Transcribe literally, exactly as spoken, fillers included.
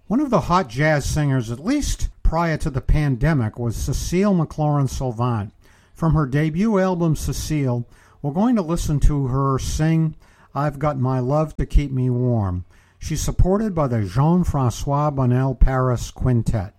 One of the hot jazz singers, at least prior to the pandemic, was Cecile McLorin-Salvant. From her debut album, Cecile, we're going to listen to her sing I've Got My Love to Keep Me Warm. She's supported by the Jean-Francois Bonnel Paris Quintet.